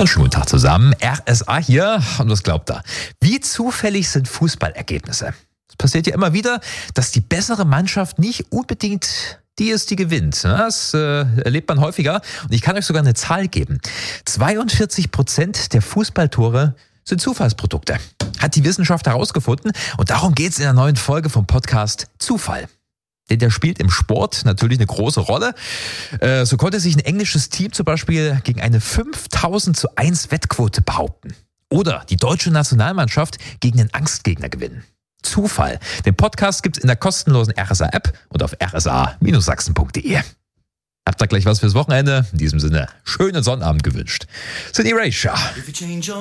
Einen schönen Tag zusammen. RSA hier. Und was glaubt ihr? Wie zufällig sind Fußballergebnisse? Es passiert ja immer wieder, dass die bessere Mannschaft nicht unbedingt die ist, die gewinnt. Das erlebt man häufiger. Und ich kann euch sogar eine Zahl geben. 42% der Fußballtore sind Zufallsprodukte. Hat die Wissenschaft herausgefunden. Und darum geht es in der neuen Folge vom Podcast Zufall. Denn der spielt im Sport natürlich eine große Rolle. So konnte sich ein englisches Team zum Beispiel gegen eine 5000:1 Wettquote behaupten. Oder die deutsche Nationalmannschaft gegen einen Angstgegner gewinnen. Zufall. Den Podcast gibt's in der kostenlosen RSA-App und auf rsa-sachsen.de. Habt ihr gleich was fürs Wochenende? In diesem Sinne, schönen Sonnabend gewünscht. Sind die Erasure.